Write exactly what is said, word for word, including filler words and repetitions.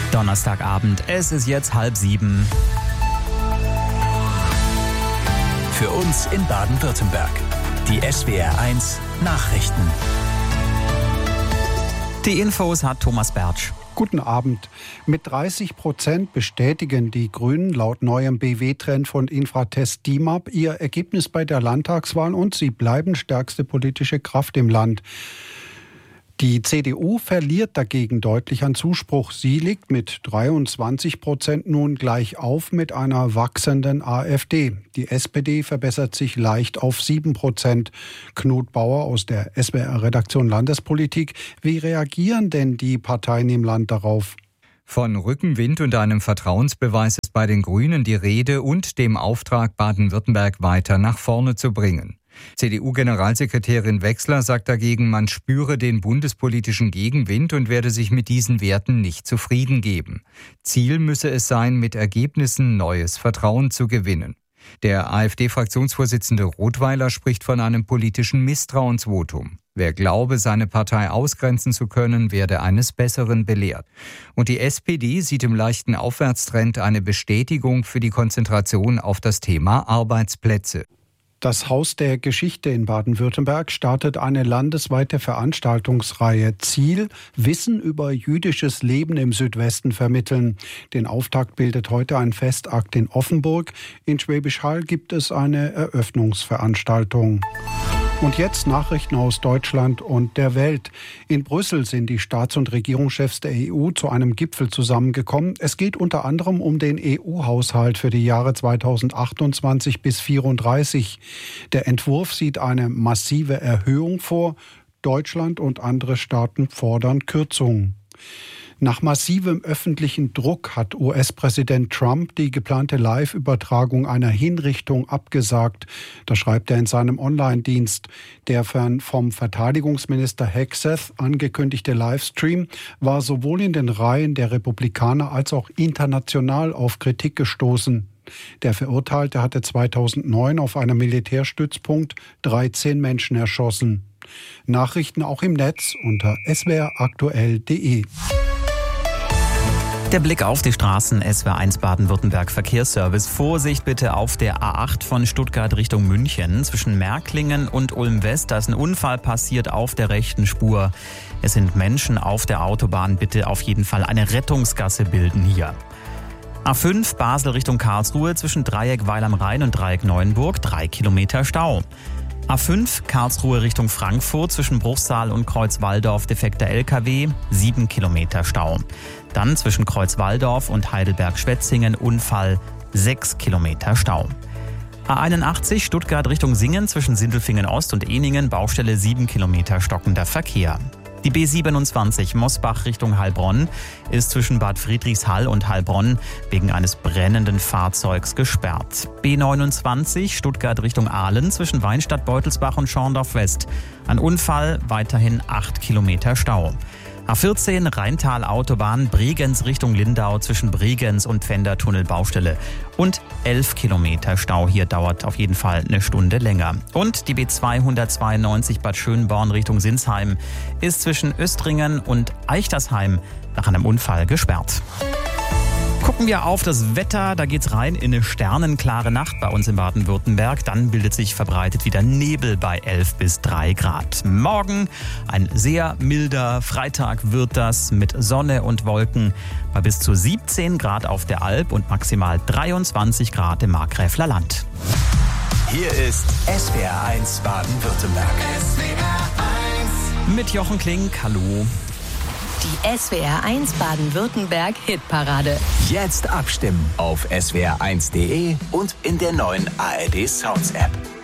Donnerstagabend, es ist jetzt halb sieben. Für uns in Baden-Württemberg. Die S W R eins Nachrichten. Die Infos hat Thomas Bertsch. Guten Abend. Mit dreißig Prozent bestätigen die Grünen laut neuem B W-Trend von Infratest D I M A P ihr Ergebnis bei der Landtagswahl und sie bleiben stärkste politische Kraft im Land. Die C D U verliert dagegen deutlich an Zuspruch. Sie liegt mit dreiundzwanzig Prozent nun gleich auf mit einer wachsenden AfD. Die S P D verbessert sich leicht auf sieben Prozent. Knut Bauer aus der S W R-Redaktion Landespolitik. Wie reagieren denn die Parteien im Land darauf? Von Rückenwind und einem Vertrauensbeweis ist bei den Grünen die Rede und dem Auftrag, Baden-Württemberg weiter nach vorne zu bringen. C D U-Generalsekretärin Wechsler sagt dagegen, man spüre den bundespolitischen Gegenwind und werde sich mit diesen Werten nicht zufrieden geben. Ziel müsse es sein, mit Ergebnissen neues Vertrauen zu gewinnen. Der AfD-Fraktionsvorsitzende Rothweiler spricht von einem politischen Misstrauensvotum. Wer glaube, seine Partei ausgrenzen zu können, werde eines Besseren belehrt. Und die S P D sieht im leichten Aufwärtstrend eine Bestätigung für die Konzentration auf das Thema Arbeitsplätze. Das Haus der Geschichte in Baden-Württemberg startet eine landesweite Veranstaltungsreihe. Ziel: Wissen über jüdisches Leben im Südwesten vermitteln. Den Auftakt bildet heute ein Festakt in Offenburg. In Schwäbisch Hall gibt es eine Eröffnungsveranstaltung. Und jetzt Nachrichten aus Deutschland und der Welt. In Brüssel sind die Staats- und Regierungschefs der E U zu einem Gipfel zusammengekommen. Es geht unter anderem um den E U-Haushalt für die Jahre zweitausendachtundzwanzig bis zweitausendvierunddreißig. Der Entwurf sieht eine massive Erhöhung vor. Deutschland und andere Staaten fordern Kürzungen. Nach massivem öffentlichen Druck hat U S-Präsident Trump die geplante Live-Übertragung einer Hinrichtung abgesagt. Das schreibt er in seinem Online-Dienst. Der vom Verteidigungsminister Hegseth angekündigte Livestream war sowohl in den Reihen der Republikaner als auch international auf Kritik gestoßen. Der Verurteilte hatte zweitausendneun auf einem Militärstützpunkt dreizehn Menschen erschossen. Nachrichten auch im Netz unter s w r aktuell punkt d e. Der Blick auf die Straßen, S W R eins Baden-Württemberg Verkehrsservice. Vorsicht bitte auf der A acht von Stuttgart Richtung München. Zwischen Märklingen und Ulm-West, da ist ein Unfall passiert auf der rechten Spur. Es sind Menschen auf der Autobahn. Bitte auf jeden Fall eine Rettungsgasse bilden hier. A fünf Basel Richtung Karlsruhe zwischen Dreieck Weil am Rhein und Dreieck Neuenburg. Drei Kilometer Stau. A fünf Karlsruhe Richtung Frankfurt zwischen Bruchsal und Kreuzwaldorf defekter L K W, sieben Kilometer Stau. Dann zwischen Kreuzwaldorf und Heidelberg-Schwetzingen Unfall, sechs Kilometer Stau. A einundachtzig Stuttgart Richtung Singen zwischen Sindelfingen Ost und Ehningen, Baustelle sieben Kilometer stockender Verkehr. Die B siebenundzwanzig Mosbach Richtung Heilbronn ist zwischen Bad Friedrichshall und Heilbronn wegen eines brennenden Fahrzeugs gesperrt. B neunundzwanzig Stuttgart Richtung Aalen zwischen Weinstadt Beutelsbach und Schorndorf West. Ein Unfall, weiterhin acht Kilometer Stau. A vierzehn Rheintal Autobahn Bregenz Richtung Lindau zwischen Bregenz und Pfändertunnel Baustelle. Und elf Kilometer Stau. Hier dauert auf jeden Fall eine Stunde länger. Und die B zweihundertzweiundneunzig Bad Schönborn Richtung Sinsheim ist zwischen Östringen und Eichtersheim nach einem Unfall gesperrt. Gucken wir auf das Wetter, da geht's rein in eine sternenklare Nacht bei uns in Baden-Württemberg. Dann bildet sich verbreitet wieder Nebel bei elf bis drei Grad. Morgen ein sehr milder Freitag wird das mit Sonne und Wolken bei bis zu siebzehn Grad auf der Alp und maximal dreiundzwanzig Grad im Markgräfler Land. Hier ist S W R eins Baden-Württemberg. S W R eins Mit Jochen Klink, hallo. Die S W R eins Baden-Württemberg Hitparade. Jetzt abstimmen auf s w r eins punkt d e und in der neuen A R D Sounds App.